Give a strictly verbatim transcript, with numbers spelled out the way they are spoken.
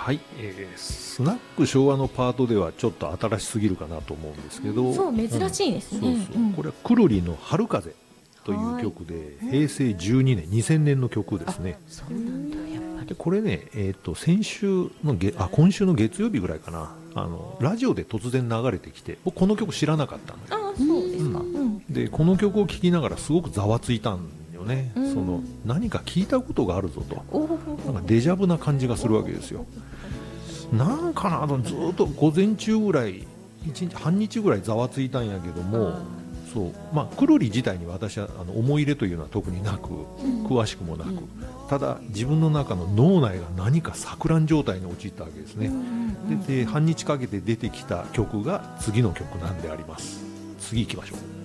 はい、えースナック昭和のパートではちょっと新しすぎるかなと思うんですけど、 そう珍しいですね、 うんそうそうこれはくるりの春風という曲で、へいせいじゅうにねんにせんねんの曲ですね。 そうなんだ、やっぱり。 でこれね、えー、と先週のげあ今週の月曜日ぐらいかな、あのラジオで突然流れてきて、僕この曲知らなかったのよ。 ああ、そうですか。うんでこの曲を聴きながらすごくざわついたんよね、 うんその何か聞いたことがあるぞと、 おーなんかデジャブな感じがするわけですよ。なんかなとずっと午前中ぐらいいちにち半日ぐらいざわついたんやけども、そうまあくるり自体に私はあの思い入れというのは特になく、詳しくもなく、ただ自分の中の脳内が何か錯乱状態に陥ったわけですね。でで半日かけて出てきた曲が次の曲なんであります。次行きましょう。